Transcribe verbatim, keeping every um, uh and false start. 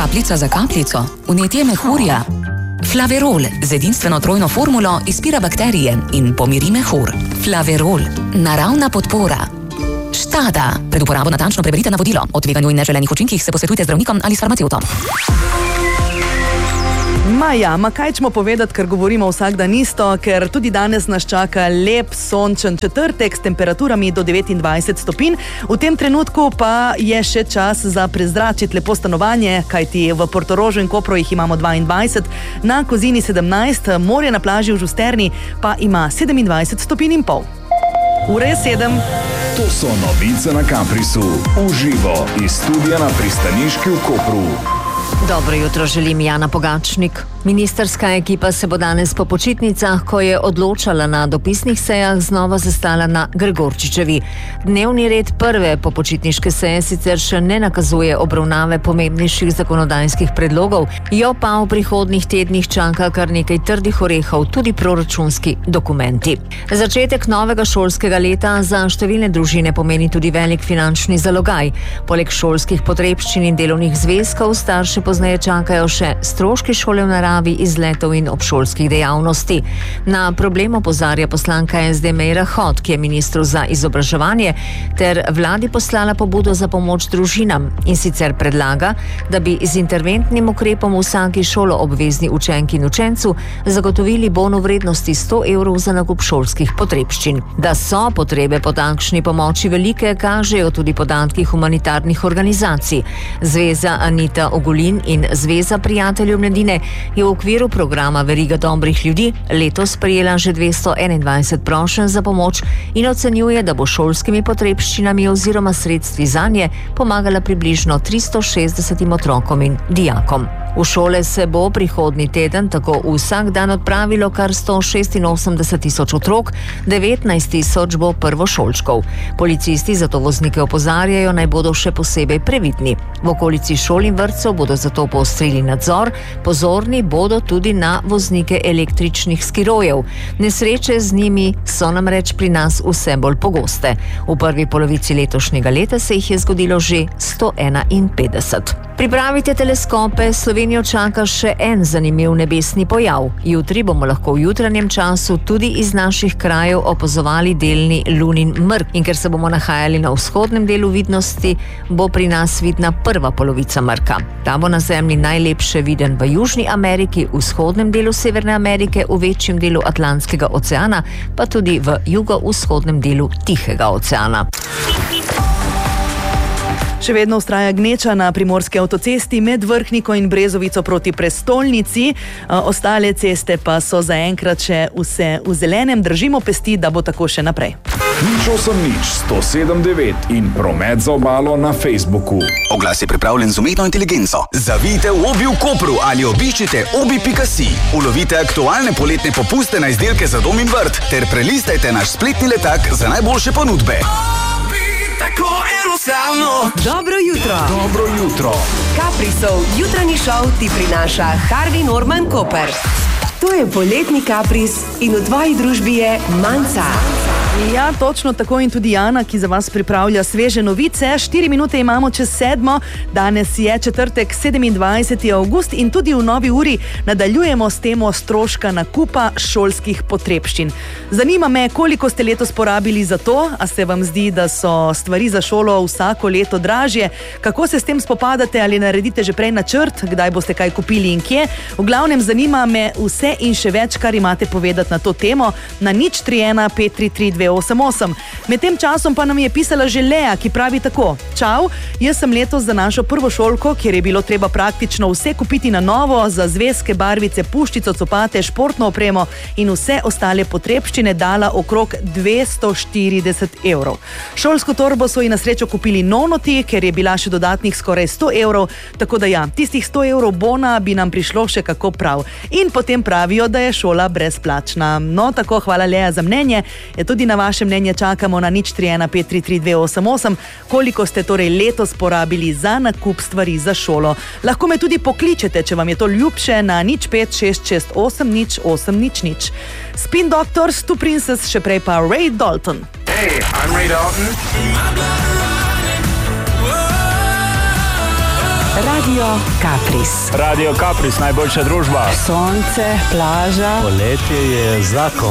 Kapljica za kapljico, vnetje mehurja. Flaverol z edinstveno trojno formulo izpira bakterije in pomiri mehur. Flaverol, naravna podpora. Štada. Pred uporabo natančno preberite navodilo. O tveganju in neželenih učinkih se posvetujte z zdravnikom ali s farmacevtom. Maja, ma kaj ćemo povedati, ker govorimo vsak dan isto, ker tudi danes nas čaka lep, sončen četrtek s temperaturami do devetindvajset stopinj. V tem trenutku pa je še čas za prezračiti lepo stanovanje, kajti v Portorožu in Kopru jih imamo dvaindvajset, na Kozini sedemnajst, morje na plaži v Žusterni pa ima sedemindvajset stopinj in pol. Ura je sedem. To so novice na Caprisu. Uživo iz studia na pristaniški v Kopru. Dobro jutro, želim Jana Pogačnik. Ministrska ekipa se bo danes po počitnicah, ko je odločala na dopisnih sejah, znova zastala na Gregorčičevi. Dnevni red prve popočitniške seje sicer še ne nakazuje obravnave pomembnejših zakonodajskih predlogov, jo pa v prihodnjih tednih čaka kar nekaj trdih orehov, tudi proračunski dokumenti. Začetek novega šolskega leta za številne družine pomeni tudi velik finančni zalogaj. Poleg šolskih potrebščin in delovnih zvezkov starše pozneje čakajo še stroški šole v naravi, izletov in obšolskih dejavnosti. Na problem opozarja poslanka S D Meira Hot, ki je ministru za izobraževanje ter vladi poslala pobudo za pomoč družinam in sicer predlaga, da bi z interventnim ukrepom vsaki šolo obvezni učenki in učencu zagotovili bon v vrednosti sto evrov za nakup šolskih potrebščin. Da so potrebe po takšni pomoči velike, kažejo tudi podatki humanitarnih organizacij. Zveza Anita Ogulin in Zveza prijateljev mladine je v okviru programa Veriga dobrih ljudi letos prejela že dvesto enaindvajset prošenj za pomoč in ocenjuje, da bo šolskimi potrebščinami oziroma sredstvi zanje pomagala približno tristo šestdesetim otrokom in dijakom. V šole se bo prihodnji teden tako vsak dan odpravilo kar sto šestinosemdeset tisoč otrok, devetnajst tisoč bo prvošolčkov. Policisti zato voznike opozarjajo, naj bodo še posebej previdni. V okolici šol in vrtcev bodo zato poostrili nadzor, pozorni bodo tudi na voznike električnih skirojev. Nesreče z njimi so namreč pri nas vse bolj pogoste. V prvi polovici letošnjega leta se jih je zgodilo že sto enainpetdeset. Pripravite teleskope, Slovenijo čaka še en zanimiv nebesni pojav. Jutri bomo lahko v jutranjem času tudi iz naših krajev opazovali delni lunin mrk. In ker se bomo nahajali na vzhodnem delu vidnosti, bo pri nas vidna prva polovica mrka. Ta bo na Zemlji najlepše viden v Južni Ameriki, v vzhodnem delu Severne Amerike, v večjem delu Atlantskega oceana, pa tudi v jugovzhodnem delu Tihega oceana. Še vedno vztraja gneča na primorski avtocesti med Vrhniko in Brezovico proti prestolnici. Ostale ceste pa so zaenkrat še vse v zelenem. Držimo pesti, da bo tako še naprej. Nič osem nič sto sedem devet in promet za obalo na Facebooku. Oglas je pripravljen z umetno inteligenco. Zavijte v Obi v Kopru ali obiščite obi pika si. Ulovite aktualne poletne popuste na izdelke za dom in vrt ter prelistajte naš spletni letak za najboljše ponudbe. Tako enostavno. Dobro jutro. Dobro jutro. Caprisov jutranji šov ti prinaša Harvey Norman Koper. To je poletni Capris in v tvoji družbi je Manca. Ja, točno tako in tudi Jana, ki za vas pripravlja sveže novice. Štiri minute imamo čez sedmo. Danes je četrtek, sedemindvajseti avgust in tudi v novi uri nadaljujemo s temo stroška nakupa šolskih potrebščin. Zanima me, koliko ste letos porabili za to, a se vam zdi, da so stvari za šolo vsako leto dražje? Kako se s tem spopadate ali naredite že prej načrt, kdaj boste kaj kupili in kje? V glavnem zanima me vse in še več, kar imate povedati na to temo, na nič tri ena pet tri tri dve osem osem. Med tem časom pa nam je pisala že Lea, ki pravi tako: Čau, jaz sem letos za našo prvo šolko, kjer je bilo treba praktično vse kupiti na novo, za zvezke, barvice, puščico, copate, športno opremo in vse ostale potrebščine dala okrog dvesto štirideset evrov. Šolsko torbo so ji na srečo kupili nonoti, ker je bila še dodatnih skoraj sto evrov, tako da ja, tistih sto evrov bona bi nam prišlo še kako prav. In potem pravijo, da je šola brezplačna. No, tako, hvala Lea za mnenje. Je tudi na vaše mnenje čakamo na nič tri ena pet tri tri dve osem osem. Koliko ste torej letos porabili za nakup stvari za šolo? Lahko me tudi pokličete, če vam je to ljubše, na nič pet šest šest osem nič osem nič nič. Spin Doctors, Two Princess, še prej pa Ray Dalton. Hey, I'm Ray Dalton. Radio Kapris. Radio Kapris, najboljša družba. Sonce, plaža. Poletje je zakon.